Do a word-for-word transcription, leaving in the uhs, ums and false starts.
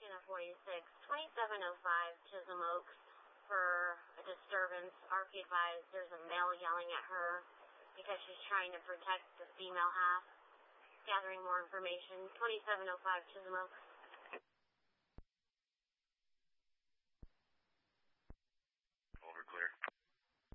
Montana forty-six, twenty-seven oh five Chisholm Oaks for a disturbance. R P advised there's a male yelling at her because she's trying to protect the female half. Gathering more information. twenty-seven oh five Chisholm Oaks.